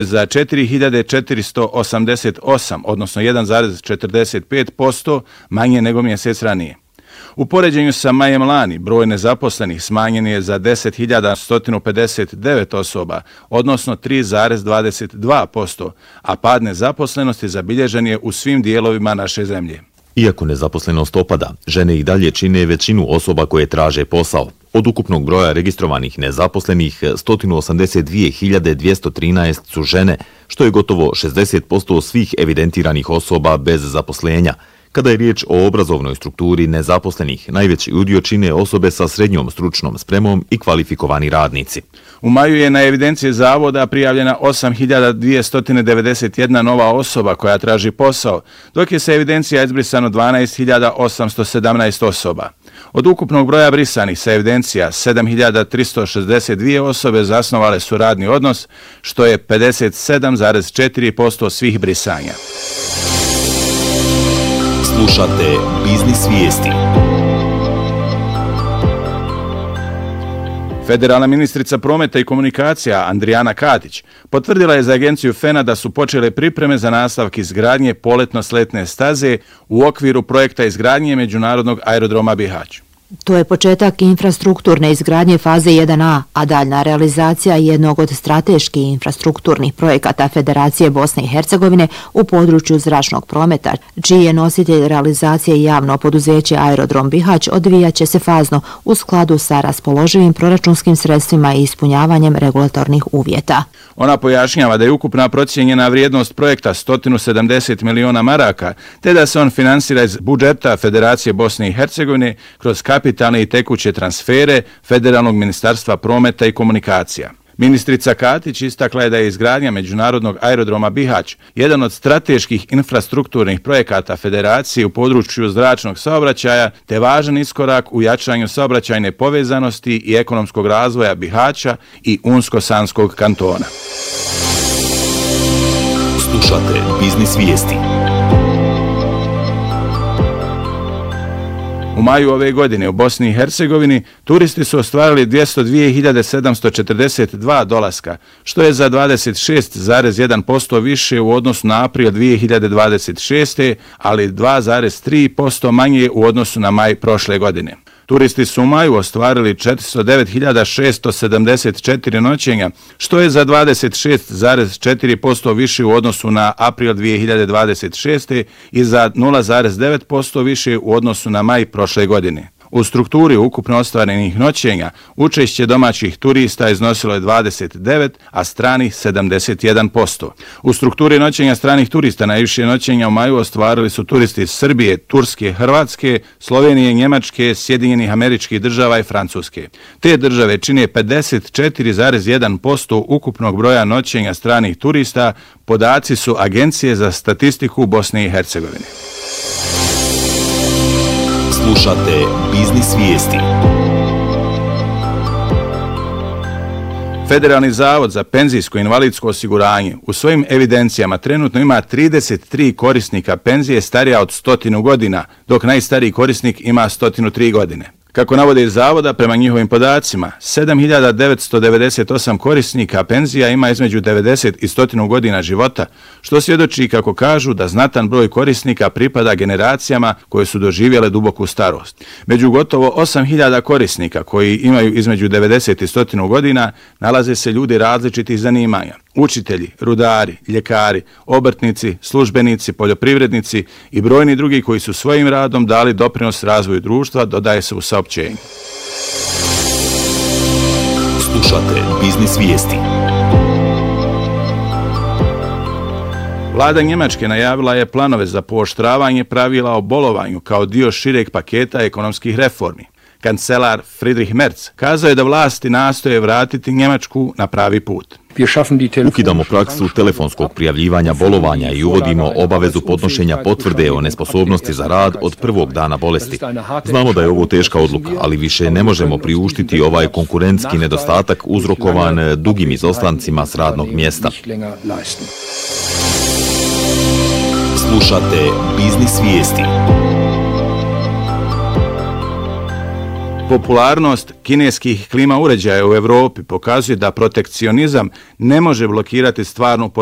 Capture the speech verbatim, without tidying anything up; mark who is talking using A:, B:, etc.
A: za četiri hiljade četiristo osamdeset osam, odnosno jedan zarez četrdeset pet posto manje nego mjesec ranije. U poređenju sa majem lani, broj nezaposlenih smanjen je za deset hiljada sto pedeset devet osoba, odnosno tri zarez dvadeset dva posto, a pad nezaposlenosti zabilježen je u svim dijelovima naše zemlje.
B: Iako nezaposlenost opada, žene i dalje čine većinu osoba koje traže posao. Od ukupnog broja registrovanih nezaposlenih, sto osamdeset dvije hiljade dvjesto trinaest su žene, što je gotovo šezdeset posto svih evidentiranih osoba bez zaposlenja. Kada je riječ o obrazovnoj strukturi nezaposlenih, najveći udio čine osobe sa srednjom stručnom spremom i kvalifikovani radnici.
A: U maju je na evidenciji zavoda prijavljena osam hiljada dvjesto devedeset jedna nova osoba koja traži posao, dok je sa evidencija izbrisano dvanaest hiljada osamsto sedamnaest osoba. Od ukupnog broja brisanih sa evidencija sedam hiljada tristo šezdeset dvije osobe zasnovale su radni odnos, što je pedeset sedam zarez četiri posto svih brisanja.
B: Slušate Biznis vijesti.
A: Federalna ministrica prometa i komunikacija Andrijana Katić potvrdila je za agenciju F E N A da su počele pripreme za nastavak izgradnje poletno-sletne staze u okviru projekta izgradnje Međunarodnog aerodroma Bihać.
C: To je početak infrastrukturne izgradnje faze jedan A, a daljna realizacija jednog od strateških infrastrukturnih projekata Federacije Bosne i Hercegovine u području zračnog prometa, čiji je nositelj realizacije javno poduzeće Aerodrom Bihać, odvijat će se fazno u skladu sa raspoloživim proračunskim sredstvima i ispunjavanjem regulatornih uvjeta.
A: Ona pojašnjava da je ukupna procijenjena vrijednost projekta sto sedamdeset miliona maraka, te da se on finansira iz budžeta Federacije Bosne i Hercegovine kroz kapitalne i tekuće transfere Federalnog ministarstva prometa i komunikacija. Ministrica Katić istakla je da je izgradnja Međunarodnog aerodroma Bihać jedan od strateških infrastrukturnih projekata Federacije u području zračnog saobraćaja te važan iskorak u jačanju saobraćajne povezanosti i ekonomskog razvoja Bihaća i Unsko-Sanskog kantona.
B: Slušate Biznis vijesti.
A: U maju ove godine u Bosni i Hercegovini turisti su ostvarili dvjesto dvije hiljade sedamsto četrdeset dva dolaska, što je za dvadeset šest zarez jedan posto više u odnosu na april dvije hiljade dvadeset šeste, ali dva zarez tri posto manje u odnosu na maj prošle godine. Turisti su u maju ostvarili četiristo devet hiljada šesto sedamdeset četiri noćenja, što je za dvadeset šest zarez četiri posto više u odnosu na april dvije hiljade dvadeset šeste i za nula zarez devet posto više u odnosu na maj prošle godine. U strukturi ukupno ostvarenih noćenja učešće domaćih turista iznosilo je dvadeset devet, a stranih sedamdeset jedan posto. U strukturi noćenja stranih turista najviše noćenja u maju ostvarili su turisti iz Srbije, Turske, Hrvatske, Slovenije, Njemačke, Sjedinjenih Američkih Država i Francuske. Te države čine pedeset četiri zarez jedan posto ukupnog broja noćenja stranih turista, podaci su Agencije za statistiku Bosne i Hercegovine.
B: Slušate Biznis vijesti.
A: Federalni zavod za penzijsko i invalidsko osiguranje u svojim evidencijama trenutno ima trideset tri korisnika penzije starija od stotinu godina, dok najstariji korisnik ima stotinu tri godine. Kako navode iz zavoda, prema njihovim podacima, sedam hiljada devetsto devedeset osam korisnika penzija ima između devedeset i sto godina života, što svjedoči, kako kažu, da znatan broj korisnika pripada generacijama koje su doživjele duboku starost. Među gotovo osam hiljada korisnika koji imaju između devedeset i sto godina nalaze se ljudi različitih zanimanja. Učitelji, rudari, ljekari, obrtnici, službenici, poljoprivrednici i brojni drugi koji su svojim radom dali doprinos razvoju društva, dodaje se u saopćenju.
B: Slušate Biznis vijesti.
A: Vlada Njemačke najavila je planove za pooštravanje pravila o bolovanju kao dio šireg paketa ekonomskih reformi. Kancelar Friedrich Merz kazao je da vlasti nastoje vratiti Njemačku na pravi put.
B: Ukidamo praksu telefonskog prijavljivanja bolovanja i uvodimo obavezu podnošenja potvrde o nesposobnosti za rad od prvog dana bolesti. Znamo da je ovo teška odluka, ali više ne možemo priuštiti ovaj konkurentski nedostatak uzrokovan dugim izostancima s radnog mjesta. Slušate Biznis vijesti.
A: Popularnost kineskih klima uređaja u Evropi pokazuje da protekcionizam ne može blokirati stvarnu